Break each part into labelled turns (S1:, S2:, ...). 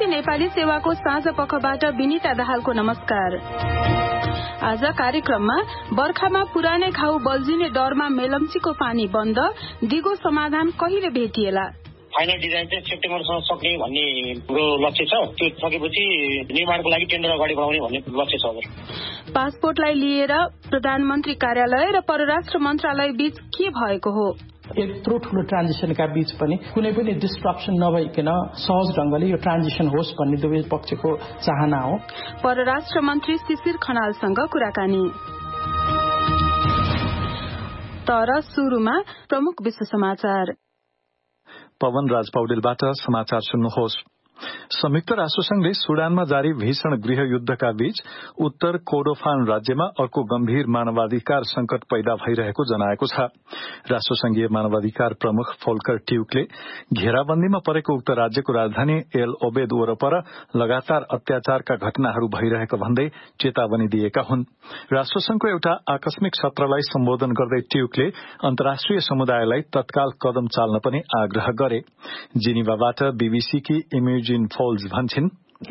S1: BBC Nepali सेवाको साँझ पखबाट विनिता दाहालको नमस्कार। आज कार्यक्रममा बर्खामा पुरानै घाउ बल्झिने डरमा मेलम्चीको पानी बन्द, दिगो समाधान कहिले भेटिएला?
S2: फाइनल डिजाइन चाहिँ सेप्टेम्बरसम्म सक्ने भन्ने हाम्रो लक्ष्य छ। त्यो सकेपछि निर्माणको लागि टेन्डर अगाडि बढाउने भन्ने लक्ष्य छ।
S1: पासपोर्टलाई लिएर प्रधानमन्त्री कार्यालय र परराष्ट्र मन्त्रालय बीच के भएको हो?
S3: यत्रो ठूलो ट्रान्जिसनका बीच पनि कुनै पनि डिस्ट्रप्सन नभइकन सहज ढंगले यो ट्रान्जिसन होस् भन्ने दुवै पक्षको चाहना हो।
S1: परराष्ट्र मन्त्री शिशिर खनालसँग कुराकानी। तर सुरुमा प्रमुख विश्व समाचार।
S4: पवन राज पौडेलबाट समाचार सुन्नुहोस्। संयुक्त राष्ट्रसंघले सुडानमा जारी भीषण गृह युद्धका बीच उत्तर कोर्डोफान राज्यमा अर्को गम्भीर मानवाधिकार संकट पैदा भइरहेको जनाएको छ। राष्ट्रसंघीय मानवाधिकार प्रमुख फोल्कर ट्यूकले घेराबन्दीमा परेको उक्त राज्यको राजधानी एल ओबेद वरपर लगातार अत्याचारका घटनाहरू भइरहेको भन्दै चेतावनी दिएका हुन्। राष्ट्रसंघको एउटा आकस्मिक सत्रलाई सम्बोधन गर्दै ट्यूकले अन्तर्राष्ट्रिय समुदायलाई तत्काल कदम चाल्न पनि आग्रह गरे। जिनिभाबाट बीबीसीकी इमेजिन फोल्स भन्छन्,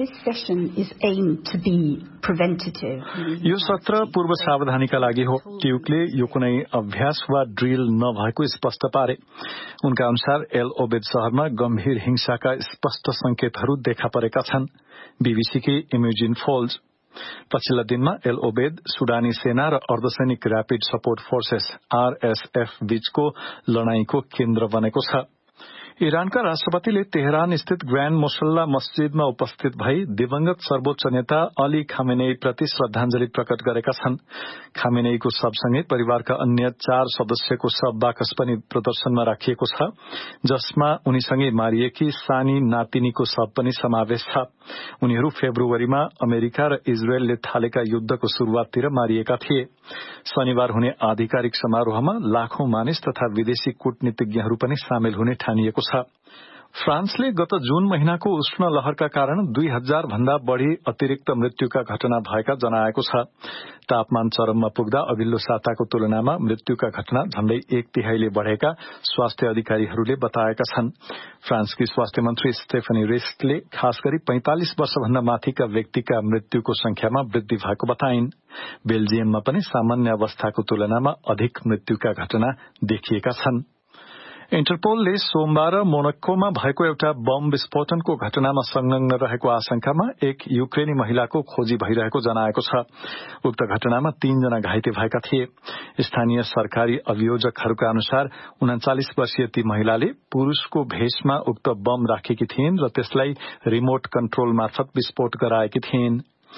S4: यो सत्र पूर्व सावधानीका लागि हो। ट्यूकले यो कुनै अभ्यास वा ड्रिल नभएको स्पष्ट पारे। उनका अनुसार एल ओबेद शहरमा गम्भीर हिंसाका स्पष्ट संकेतहरू देखा परेका छन्। बीबीसीकी इमेजिन फोल्स। पछिल्ला दिनमा एल ओबेद सुडानी सेना र अर्धसैनिक र्यापिड सपोर्ट फोर्सेस आरएसएफ बीचको लडाईँको केन्द्र बनेको छ। इरानका राष्ट्रपतिले तेहरान स्थित ग्रान्ड मुसल्ला मस्जिदमा उपस्थित भई दिवंगत सर्वोच्च नेता अली खामेनेई प्रति श्रद्धांजलि प्रकट गरेका छन्। खामेनेईको शवसँगै परिवारका अन्य 4 सदस्यको शव बाकस पनि प्रदर्शनमा राखिएको छ, जसमा उनीसँगै मारिएकी सानी नातिनीको शव पनि समावेश छ। उनीहरू फेब्रुअरीमा अमेरिका र इजरायलले थालेका युद्धको शुरूआततिर मारिएका थिए। शनिबार हुने आधिकारिक समारोहमा लाखौं मानिस तथा विदेशी कूटनीतिज्ञहरू पनि सामेल हुने ठानिएको छ। फ्रान्सले गत जून महिनाको उष्ण लहरका कारण 2000 भन्दा बढ़ी अतिरिक्त मृत्युका घटना भएका जनाएको छ। तापमान चरममा पुग्दा अघिल्लो साताको तुलनामा मृत्युका घटना झण्डै 1/3 बढ़ेका स्वास्थ्य अधिकारीहरूले बताएका छन्। फ्रान्सकी स्वास्थ्य मन्त्री स्टेफनी रिस्टले खास गरी 45 वर्षभन्दा माथिका व्यक्तिका मृत्युको संख्यामा वृद्धि भएको बताइन्। बेल्जियममा पनि सामान्य अवस्थाको तुलनामा अधिक मृत्युका घटना देखिएका छन्। इन्टरपोलले सोमबार मोनाकोमा भएको एउटा बम विस्फोटनको घटनामा संलग्न रहेको आशंकामा एक युक्रेनी महिलाको खोजी भइरहेको जनाएको छ। उक्त घटनामा 3 जना घाइते भएका थिए। स्थानीय सरकारी अभियोजकहरूका अनुसार 39 वर्षीय ती महिलाले पुरूषको भेषमा उक्त बम राखेकी थिइन् र त्यसलाई रिमोट कन्ट्रोल मार्फत विस्फोट गराएकी थिइन्।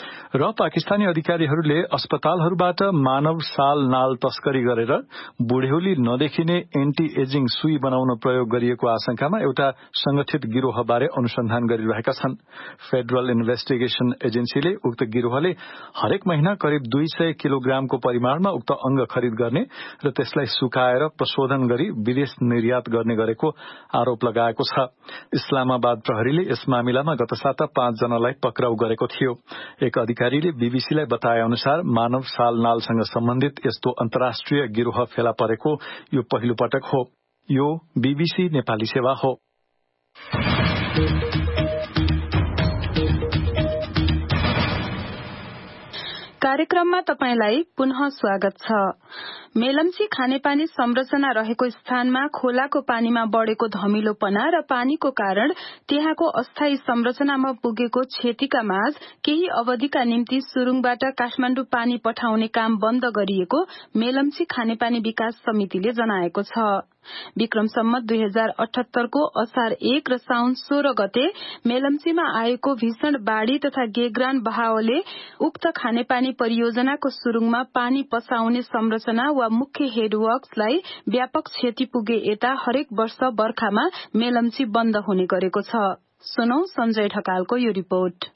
S4: र पाकिस्तानी अधिकारीहरूले अस्पतालहरूबाट मानव साल नाल तस्करी गरेर बुढ्यौली नदेखिने एन्टी एजिङ सुई बनाउन प्रयोग गरिएको आशंकामा एउटा संगठित गिरोहबारे अनुसन्धान गरिरहेका छन्। फेडरल इन्भेस्टिगेशन एजेन्सीले उक्त गिरोहले हरेक महिना करिब 200 किलोग्रामको परिमाणमा उक्त अंग खरिद गर्ने र त्यसलाई सुकाएर प्रशोधन गरी विदेश निर्यात गर्ने गरेको आरोप लगाएको छ। इस्लामाबाद प्रहरीले यस मामिलामा गत साता 5 जनालाई पक्राउ गरेको थियो। एक अधिकारीले बीबीसीलाई बताए अनुसार मानव साल नालसँग सम्बन्धित यस्तो अन्तर्राष्ट्रिय गिरोह फेला परेको यो पहिलो पटक हो। यो बीबीसी नेपाली सेवा हो।
S1: कार्यक्रममा तपाईंलाई पुनः स्वागत छ। मेलम्ची खानेपानी संरचना रहेको स्थानमा खोलाको पानीमा बढ़ेको धमिलोपना र पानीको कारण त्यहाँको अस्थायी संरचनामा पुगेको क्षतिका माझ केही अवधिका निम्ति सुरुङबाट काठमाण्डु पानी पठाउने काम बन्द गरिएको मेलम्ची खानेपानी विकास समितिले जनाएको छ। विक्रम सम्मत 2078 को असार 1 र साउन 16 गते मेलम्चीमा आएको भीषण बाढ़ी तथा गेग्रान बहावले उक्त खानेपानी परियोजनाको सुरुङमा पानी पसाउने संरचना वा मुख्य हेडवर्क्सलाई व्यापक क्षति पुगे यता हरेक वर्ष बर्खामा मेलम्ची बन्द हुने गरेको छ। सुनौ संजय ढकालको यो रिपोर्ट।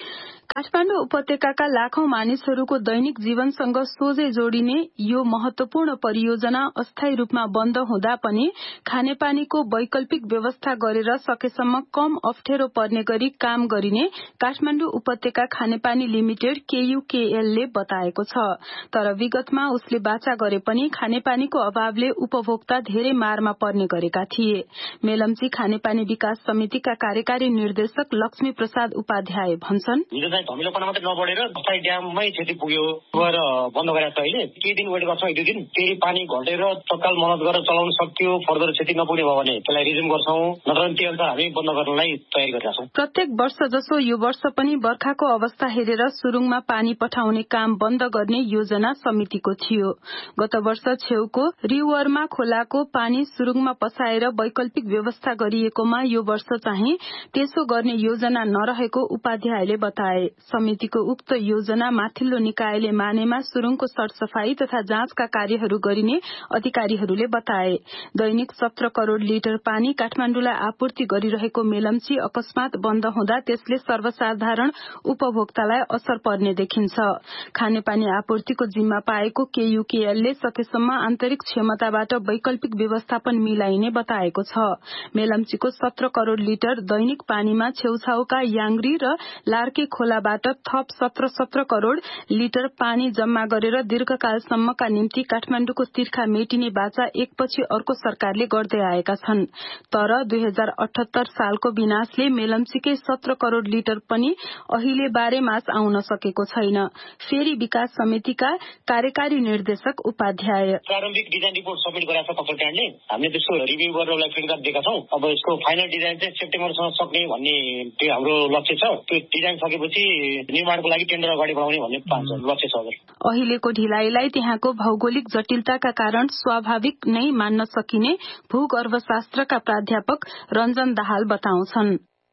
S1: काठमाडौँ उपत्यकाका लाखौं मानिसहरूको दैनिक जीवनसँग सोझै जोडिने यो महत्वपूर्ण परियोजना अस्थायी रूपमा बन्द हुँदा पनि खानेपानीको वैकल्पिक व्यवस्था गरेर सकेसम्म कम अप्ठ्यारो पर्ने गरी काम गरिने काठमाडौँ उपत्यका खानेपानी लिमिटेड KUKL ले बताएको छ। तर विगतमा उसले बाचा गरे पनि खानेपानीको अभावले उपभोक्ता धेरै मारमा पर्ने गरेका थिए। मेलम्ची खानेपानी विकास समितिका कार्यकारी निर्देशक लक्ष्मी प्रसाद उपाध्याय भन्छन्,
S2: धमिलोपना मात्रै नबढेर अस्थायी ड्याममै क्षति पुग्यो गएर बन्द गरेको छ। अहिले केही दिन वेट गर्छौँ, 1-2 दिन फेरि पानी घटेर तत्काल मद्दत गरेर चलाउन सक्यो। फर्दर क्षति नपुग्ने भयो भने त्यसलाई रिज्युम गर्छौं, नत्र त्यही अनुसार हामी बन्द गर्नलाई तयारी गरिरहेका छौं।
S1: प्रत्येक वर्ष जसो यो वर्ष पनि बर्खाको अवस्था हेरेर सुरुङमा पानी पठाउने काम बन्द गर्ने योजना समितिको थियो। गत वर्ष छेउको रिवरमा खोलाको पानी सुरुङमा पसाएर वैकल्पिक व्यवस्था गरिएकोमा यो वर्ष चाहिँ त्यसो गर्ने योजना नरहेको उपाध्यायले बताए। समितिको उक्त योजना माथिल्लो निकायले मानेमा सुरुङको सरसफाई तथा जाँचका कार्यहरू गरिने अधिकारीहरूले बताए। दैनिक 17 करोड़ लिटर पानी काठमाडौँलाई आपूर्ति गरिरहेको मेलम्ची अकस्मात बन्द हुँदा त्यसले सर्वसाधारण उपभोक्तालाई असर पर्ने देखिन्छ। खानेपानी आपूर्तिको जिम्मा पाएको KUKL ले सकेसम्म आन्तरिक क्षमताबाट वैकल्पिक व्यवस्थापन मिलाइने बताएको छ। मेलम्चीको 17 करोड़ लिटर दैनिक पानीमा छेउछाउका याङ्ग्री र लार्के खोलाबाट थप 17 करोड़ लिटर पानी जम्मा गरेर दीर्घकालसम्मका निम्ति काठमाडौँको तिर्खा मेटिने बाचा एकपछि अर्को सरकारले गर्दै आएका छन्। तर 2078 सालको विनाशले मेलम्चीकै 17 करोड़ लिटर पनि अहिले बारेमास आउन सकेको छैन। फेरि विकास समितिका कार्यकारी निर्देशक उपाध्याय,
S2: प्रारम्भिक डिजाइन रिपोर्ट सबमिट गरेको छ कन्सल्टेन्टले। हामीले त्यसको रिभ्यू गरेर उसलाई फिडब्याक दिएका छौं। अब यसको फाइनल डिजाइन चाहिँ सेप्टेम्बरसम्म सक्ने भन्ने त्यो हाम्रो लक्ष्य छ। त्यो डिजाइन सकेपछि निर्माणको लागि टेन्डर अगाडि बढाउने भन्ने लक्ष्य छ।
S1: अहिलेको ढिलाइलाई त्यहाँको भौगोलिक जटिलताका कारण स्वाभाविक नै मान्न सकिने भूगर्भशास्त्रका प्राध्यापक रञ्जन दाहाल बताउँछन्।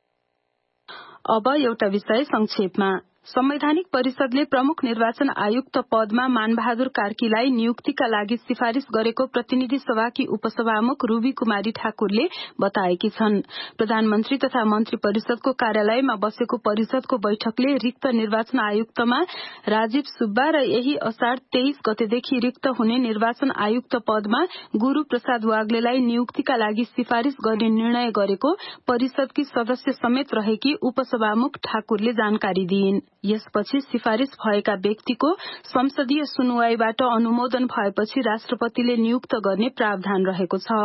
S1: अब एउटा विषय संक्षेपमा। संवैधानिक परिषदले प्रमुख निर्वाचन आयुक्त पदमा मानबहादुर कार्कीलाई नियुक्तिका लागि सिफारिश गरेको प्रतिनिधि सभाकी उपसभामुख रूबी कुमारी ठाकुरले बताएकी छन्। प्रधानमन्त्री तथा मन्त्री परिषदको कार्यालयमा बसेको परिषदको बैठकले रिक्त निर्वाचन आयुक्तमा राजीव सुब्बा र यही असार 23 गतेदेखि रिक्त हुने निर्वाचन आयुक्त पदमा गुरू प्रसाद वाग्लेलाई नियुक्तिका लागि सिफारिश गर्ने निर्णय गरेको परिषदकी सदस्य समेत रहेकी उपसभामुख ठाकुरले जानकारी दिइन्। यसपछि सिफारिश भएका व्यक्तिको संसदीय सुनवाईबाट अनुमोदन भएपछि राष्ट्रपतिले नियुक्त गर्ने प्रावधान रहेको छ।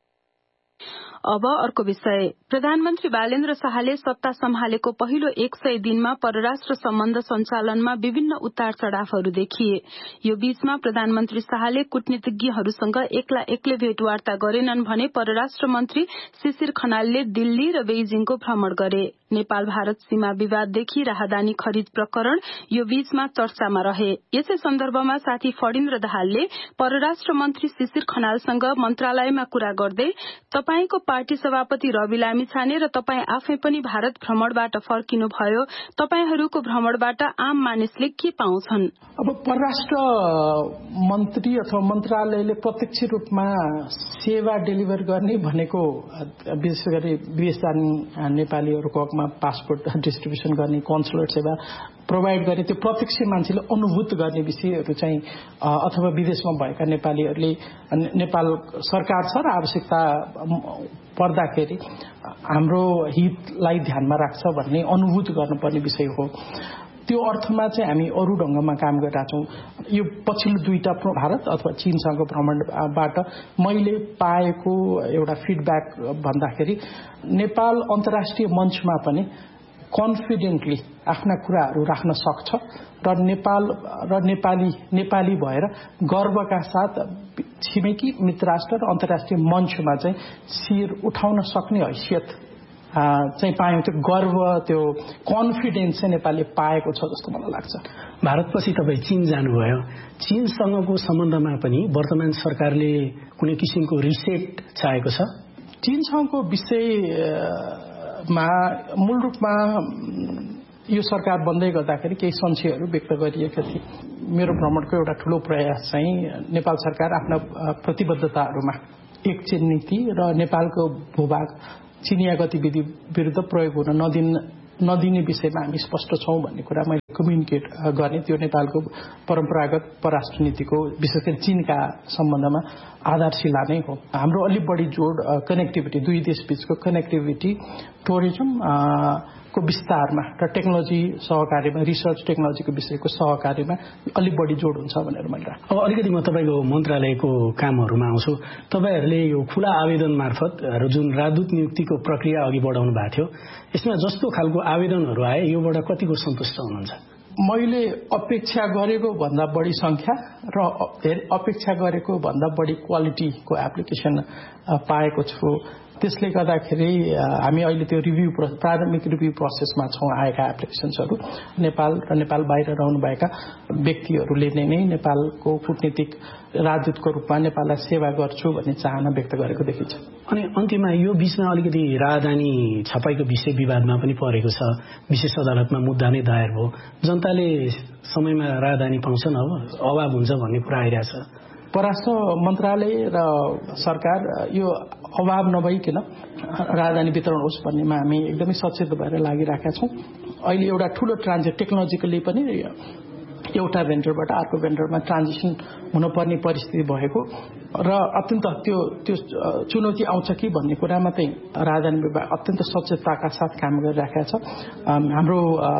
S1: अब अर्को विषय। प्रधानमन्त्री बालेन्द्र शाहले सत्ता सम्हालेको पहिलो 100 दिनमा परराष्ट्र सम्बन्ध सञ्चालनमा विभिन्न उतार चढ़ावहरू देखिए। यो बीचमा प्रधानमन्त्री शाहले कूटनीतिज्ञहरूसँग एक्लै भेटवार्ता गरेनन् भने परराष्ट्र मन्त्री शिशिर खनालले दिल्ली र बेइजिङको भ्रमण गरे। नेपाल भारत सीमा विवाददेखि राहदानी खरिद प्रकरण यो बीचमा चर्चामा रहे। यसै सन्दर्भमा साथी फणिन्द्र दाहालले परराष्ट्र मन्त्री शिशिर खनालसँग मन्त्रालयमा कुरा गर्दै तपाईको पार्टी सभापति रवि लामिछाने र तपाई आफै पनि भारत भ्रमणबाट फर्किनु भयो, तपाईहरूको भ्रमणबाट आम मानिसले के पाउँछन्?
S3: अब परराष्ट्र मन्त्री अथवा मन्त्रालयले प्रत्यक्ष रूपमा सेवा डेलिभर गर्ने भनेको विशेष गरी विदेश जाने नेपालीहरूको हकमा पासपोर्ट डिस्ट्रिब्युसन गर्ने, कन्सुलर सेवा प्रोभाइड गर्ने, त्यो प्रत्यक्ष मान्छेले अनुभूत गर्ने विषयहरू चाहिँ अथवा विदेशमा भएका नेपालीहरूले नेपाल सरकार छ र आवश्यकता पर्दाखेरि हाम्रो हितलाई ध्यानमा राख्छ भन्ने अनुभूत गर्नुपर्ने विषय हो। त्यो अर्थमा चाहिँ हामी अरू ढंगमा काम गरिरहेका छौं। यो पछिल्लो दुईटा भारत अथवा चीनसँग भ्रमणबाट मैले पाएको एउटा फिडब्याक भन्दाखेरि नेपाल अन्तर्राष्ट्रिय मञ्चमा पनि कन्फिडेन्टली आफ्ना कुराहरू राख्न सक्छ र नेपाल र नेपाली भएर गर्वका साथ छिमेकी मित्र राष्ट्र र अन्तर्राष्ट्रिय मञ्चमा चाहिँ शिर उठाउन सक्ने हैसियत चाहिँ पायौं। त्यो गर्व, त्यो कन्फिडेन्स चाहिँ नेपालले पाएको छ जस्तो मलाई लाग्छ।
S5: भारतपछि तपाईँ चीन जानुभयो। चीनसँगको सम्बन्धमा पनि वर्तमान सरकारले कुनै किसिमको रिसेट चाहेको छ?
S3: चीनसँगको विषयमा मूल रूपमा यो सरकार बन्दै गर्दाखेरि केही संशयहरू व्यक्त गरिएका थिए। मेरो भ्रमणको एउटा ठूलो प्रयास चाहिँ नेपाल सरकार आफ्ना प्रतिबद्धताहरूमा एक चीन नीति र नेपालको भूभाग चिनिया गतिविधि विरुद्ध प्रयोग हुन नदिन नदिने विषयमा हामी स्पष्ट छौं भन्ने कुरा मैले कम्युनिकेट गर्ने। त्यो नेपालको परम्परागत परराष्ट्र नीतिको विशेष गरी चीनका सम्बन्धमा आधारशिला नै हो। हाम्रो अलि बढी जोड कनेक्टिभिटी, दुई देशबीचको कनेक्टिभिटी, टुरिज्म को विस्तारमा र टेक्नोलोजी सहकार्यमा, रिसर्च टेक्नोलोजीको विषयको सहकार्यमा अलि बढी जोड हुन्छ भनेर मैले राखेँ।
S5: अब अलिकति म तपाईको मन्त्रालयको कामहरुमा आउँछु। तपाईहरुले यो खुला आवेदन मार्फत जुन राजदूत नियुक्तिको प्रक्रिया अघि बढाउनु भएको थियो, यसमा जस्तो खालको आवेदनहरु आए योबाट कतिको सन्तुष्ट हुनुहुन्छ?
S3: मैले अपेक्षा गरेको भन्दा बढी संख्या र अपेक्षा गरेको भन्दा बढी क्वालिटीको एप्लिकेसन पाएको छु। त्यसले गर्दाखेरि हामी अहिले त्यो प्रारम्भिक रिभ्यू प्रोसेसमा छौं। आएका एप्लिकेसन्सहरु नेपाल र नेपाल बाहिर रहनुभएका व्यक्तिहरुले नै नेपालको कूटनीतिक राजदूतको रूपमा नेपाललाई सेवा गर्छु भन्ने चाहना व्यक्त गरेको देखिन्छ।
S5: अनि अन्तिममा यो बीचमा अलिकति राजधानी छपाईको विषय विवादमा पनि परेको छ। विशेष अदालतमा मुद्दा नै दायर भयो। जनताले समयमा राजधानी पाउँछन्, अब अभाव हुन्छ भन्ने कुरा आइरहेछ।
S3: परराष्ट्र मन्त्रालय र सरकार यो अभाव नभइकन राजधानी वितरण होस् भन्नेमा हामी एकदमै सचेत भएर लागिरहेका छौं। अहिले एउटा ठूलो ट्रान्जिट टेक्नोलोजिकली पनि एउटा भेन्डरबाट अर्को भेन्डरमा ट्रान्जिसन हुनुपर्ने परिस्थिति भएको र अत्यन्त त्यो चुनौती आउँछ कि भन्ने कुरामा चाहिँ राजधानी विभाग अत्यन्त सचेतताका साथ काम गरिरहेका छ। हाम्रो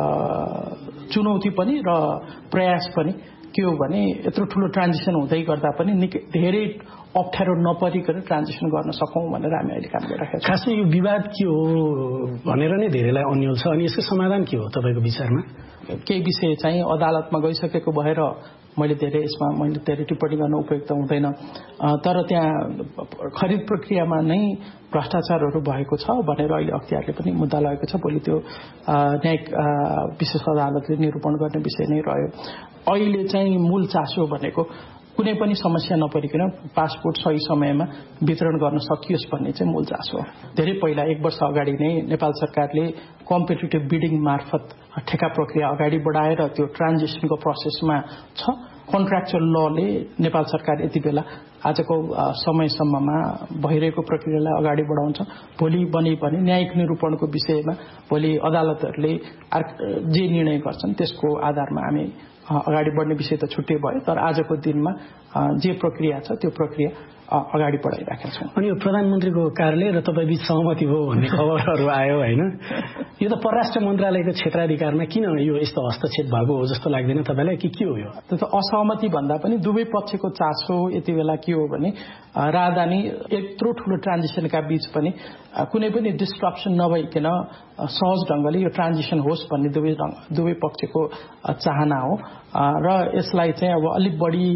S3: चुनौती पनि र प्रयास पनि के हो भने यत्रो ठूलो ट्रान्जिसन हुँदै गर्दा पनि धेरै अप्ठ्यारो नपरिकन ट्रान्जिसन गर्न सकौं भनेर हामी अहिले काम गरिरहेका छौं।
S5: खासमा यो विवाद के हो भनेर नै धेरैलाई अन्यल छ। अनि यसको समाधान के हो तपाईको विचारमा?
S3: केही विषय चाहिँ अदालतमा गइसकेको भएर मैले धेरै टिप्पणी गर्न उपयुक्त हुँदैन। तर त्यहाँ खरिद प्रक्रियामा नै भ्रष्टाचारहरू भएको छ भनेर अहिले अख्तियारले पनि मुद्दा लगेको छ। भोलि त्यो न्यायिक विशेष अदालतले निरूपण गर्ने विषय नै रह्यो। अहिले चाहिँ मूल चासो भनेको कुनै पनि समस्या नपरिकन पासपोर्ट सही समयमा वितरण गर्न सकियोस् भन्ने चाहिँ मूल चासो हो। धेरै पहिला 1 वर्ष अगाडि नै नेपाल सरकारले कम्पिटिटिभ बिडिङ मार्फत ठेका प्रक्रिया अगाडि बढाएर त्यो ट्रान्जिसनको प्रोसेसमा छ। कन्ट्र्याक्चुअल लले नेपाल सरकार यति बेला आजको समयसम्ममा भइरहेको प्रक्रियालाई अगाडि बढाउँछ। भोलि बने पनि न्यायिक निरूपणको विषयमा भोलि अदालतहरूले जे निर्णय गर्छन् त्यसको आधारमा हामी अगाडि बढ्ने विषय त छुट्टै भयो। तर आजको दिनमा जे प्रक्रिया छ त्यो प्रक्रिया अगाडि बढाइराखेका छौं।
S5: अनि यो प्रधानमन्त्रीको कार्यालय र तपाईँ बीच सहमति भयो भन्ने खबरहरू आयो हैन? यो त परराष्ट्र मन्त्रालयको क्षेत्राधिकारमा किन यो यस्तो हस्तक्षेप भएको हो जस्तो लाग्दैन तपाईलाई कि के हो यो?
S3: त्यो त असहमति भन्दा पनि दुवै पक्षको चासो यति बेला के हो भने राजधानी यत्रो ठूलो ट्रान्जिसनका बीच पनि कुनै पनि डिस्ट्रप्सन नभइकन सहज ढंगले यो ट्रान्जिसन होस् भन्ने दुवै पक्षको चाहना हो र यसलाई चाहिँ अब अलि बढी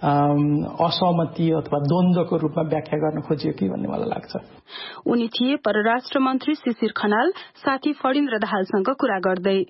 S3: असहमति अथवा द्वन्द्वको रूपमा व्याख्या गर्न खोजियो कि भन्ने मलाई लाग्छ।
S1: उनी थिए परराष्ट्र मन्त्री शिशिर खनाल साथी फणिन्द्र दाहालसँग कुरा गर्दै।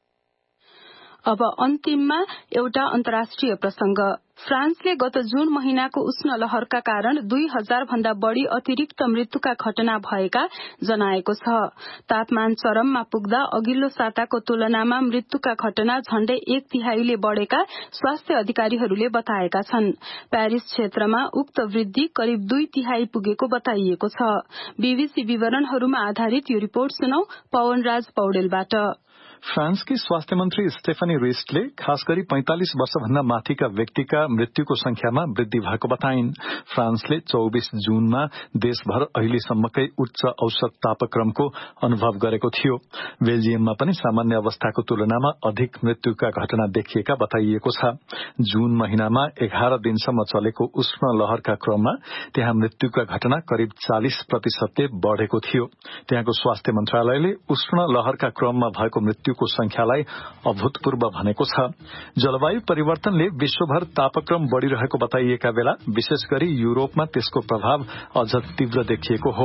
S1: अब अन्तिममा एउटा अन्तर्राष्ट्रिय प्रसंग। फ्रान्सले गत जून महिनाको उष्ण लहरका कारण 2000 भन्दा बढ़ी अतिरिक्त मृत्युका घटना भएका जनाएको छ। तापमान चरममा पुग्दा अघिल्लो साताको तुलनामा मृत्युका घटना झण्डै 1/3 बढ़ेका स्वास्थ्य अधिकारीहरूले बताएका छन्। प्यारिस क्षेत्रमा उक्त वृद्धि करिब 2/3 पुगेको बताइएको छ। बीबीसी विवरणहरूमा आधारित यो रिपोर्ट सुनौ पवनराज पौडेलबाट।
S4: फ्रान्सकी स्वास्थ्य मन्त्री स्टेफनी रिस्टले खास गरी 45 वर्षभन्दा माथिका व्यक्तिका मृत्युको संख्यामा वृद्धि भएको बताइन्। फ्रान्सले 24 जूनमा देशभर अहिलेसम्मकै उच्च औसत तापक्रमको अनुभव गरेको थियो। बेल्जियममा पनि सामान्य अवस्थाको तुलनामा अधिक मृत्युका घटना देखिएका बताइएको छ। जून महिनामा 11 दिनसम्म चलेको उष्ण लहरका क्रममा त्यहाँ मृत्युका घटना करिब 40% बढ़ेको थियो। त्यहाँको स्वास्थ्य मन्त्रालयले उष्ण लहरका क्रममा भएको मृत्यु को संख्यालाई अभूतपूर्व भनेको छ। जलवायु परिवर्तनले विश्वभर तापक्रम बढ़िरहेको बताइएका बेला विशेष गरी युरोपमा त्यसको प्रभाव अझ तीव्र देखिएको हो।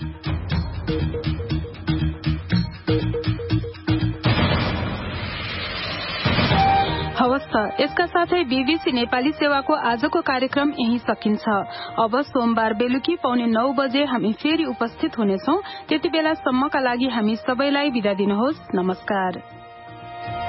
S1: हवस् त, यसका साथै बीबीसी नेपाली सेवाको आजको कार्यक्रम यही सकिन्छ। अब सोमबार बेलुकी 9:15 बजे हामी फेरि उपस्थित हुनेछौं। त्यति बेलासम्मका लागि हामी सबैलाई बिदा दिनुहोस्। नमस्कार।